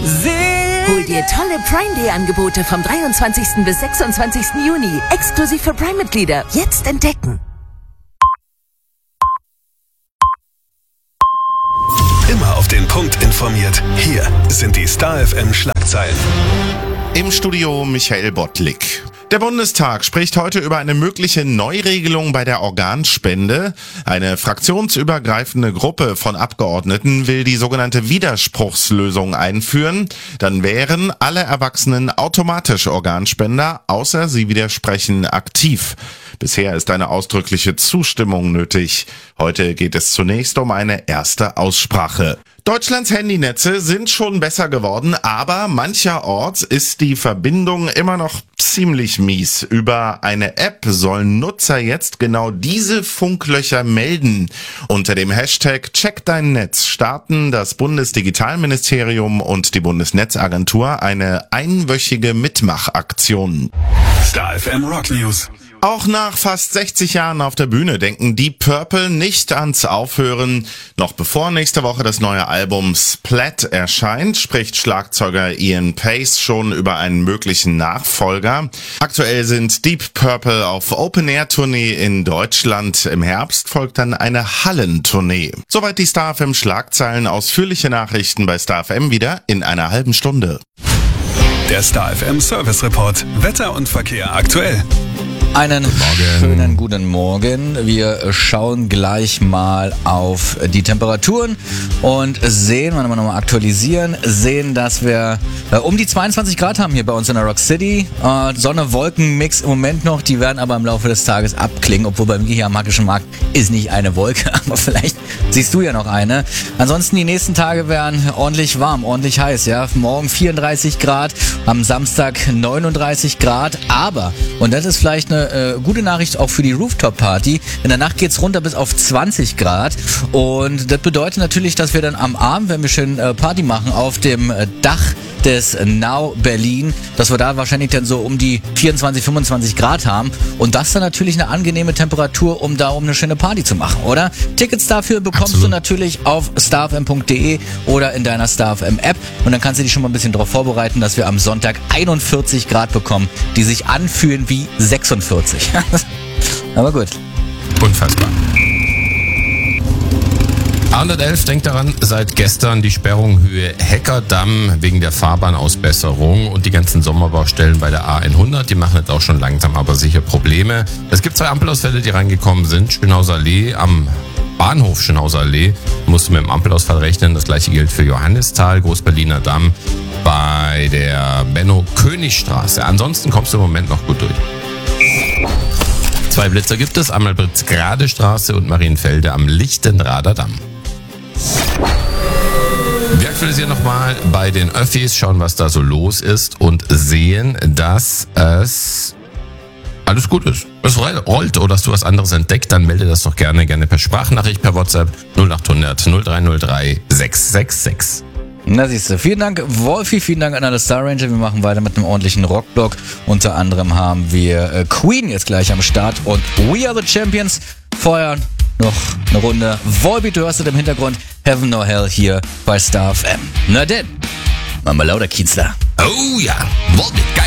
Hol dir tolle Prime Day Angebote vom 23. bis 26. Juni. Exklusiv für Prime-Mitglieder. Jetzt entdecken. Immer auf den Punkt informiert. Hier sind die Star FM Schlagzeilen. Im Studio Michael Bottlik. Der Bundestag spricht heute über eine mögliche Neuregelung bei der Organspende. Eine fraktionsübergreifende Gruppe von Abgeordneten will die sogenannte Widerspruchslösung einführen. Dann wären alle Erwachsenen automatisch Organspender, außer sie widersprechen aktiv. Bisher ist eine ausdrückliche Zustimmung nötig. Heute geht es zunächst um eine erste Aussprache. Deutschlands Handynetze sind schon besser geworden, aber mancherorts ist die Verbindung immer noch ziemlich mies. Über eine App sollen Nutzer jetzt genau diese Funklöcher melden. Unter dem Hashtag Check dein Netz starten das Bundesdigitalministerium und die Bundesnetzagentur eine einwöchige Mitmachaktion. Star FM Rock News. Auch nach fast 60 Jahren auf der Bühne denken Deep Purple nicht ans Aufhören. Noch bevor nächste Woche das neue Album Splat erscheint, spricht Schlagzeuger Ian Pace schon über einen möglichen Nachfolger. Aktuell sind Deep Purple auf Open-Air-Tournee in Deutschland. Im Herbst folgt dann eine Hallentournee. Soweit die Star FM Schlagzeilen. Ausführliche Nachrichten bei Star FM wieder in einer halben Stunde. Der Star FM Service Report. Wetter und Verkehr aktuell. Einen schönen guten Morgen. Wir schauen gleich mal auf die Temperaturen und sehen, wenn wir nochmal aktualisieren, sehen, dass wir um die 22 Grad haben hier bei uns in der Rock City. Sonne-Wolken-Mix im Moment noch, die werden aber im Laufe des Tages abklingen, obwohl bei mir hier am Magischen Markt ist nicht eine Wolke, aber vielleicht siehst du ja noch eine. Ansonsten die nächsten Tage werden ordentlich warm, ordentlich heiß, ja. Morgen 34 Grad, am Samstag 39 Grad, aber, und das ist vielleicht eine gute Nachricht auch für die Rooftop-Party. In der Nacht geht's runter bis auf 20 Grad und das bedeutet natürlich, dass wir dann am Abend, wenn wir schön Party machen, auf dem Dach des Now Berlin, dass wir da wahrscheinlich dann so um die 24, 25 Grad haben und das dann natürlich eine angenehme Temperatur, um eine schöne Party zu machen, oder? Tickets dafür bekommst du natürlich auf starfm.de oder in deiner StarFM App und dann kannst du dich schon mal ein bisschen darauf vorbereiten, dass wir am Sonntag 41 Grad bekommen, die sich anfühlen wie 46. Aber gut. Unfassbar. A111 denkt daran, seit gestern die Sperrung Höhe Heckerdamm wegen der Fahrbahnausbesserung und die ganzen Sommerbaustellen bei der A100, die machen jetzt auch schon langsam aber sicher Probleme. Es gibt 2 Ampelausfälle, die reingekommen sind. Schönhauser Allee am Bahnhof Schönhauser Allee musst du mit dem Ampelausfall rechnen. Das gleiche gilt für Johannisthal, Großberliner Damm bei der Benno-König-Straße. Ansonsten kommst du im Moment noch gut durch. 2 Blitzer gibt es, einmal Britzgrade Straße und Marienfelde am Lichtenrader Damm. Wir aktualisieren nochmal bei den Öffis, schauen, was da so los ist und sehen, dass es alles gut ist. Es rollt oder hast du was anderes entdeckt, dann melde das doch gerne per Sprachnachricht, per WhatsApp 0800 0303 666. Na siehst du, vielen Dank Wolfi, vielen Dank an alle Star Ranger. Wir machen weiter mit einem ordentlichen Rockblock. Unter anderem haben wir Queen jetzt gleich am Start und We Are The Champions. Vorher noch eine Runde Volbeat, du hörst es im Hintergrund, Heaven or Hell hier bei Star FM. Na denn, machen wir lauter Kienzler. Oh ja, Volbeat, geil.